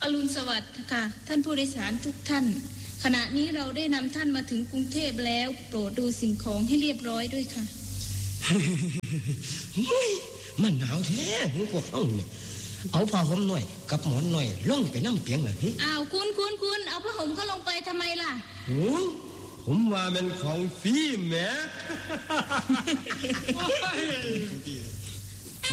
รุณสวัสดิ์ค่ะท่านผู้โดยสารทุกท่านขณะนี้เราได้นำท่านมาถึงกรุงเทพแล้วโปรดดูสิ่งของให้เรียบร้อยด้วยค่ะมันหนาวแท้พวกเขาเนี่ยเอาผ้าห่มหน่อยกับหมอนหน่อยล่องไปน้ำเปียงเหรออ้าวคุณเอาผ้าห่มก็ลงไปทำไมล่ะผมว่ามันของฟรีแหม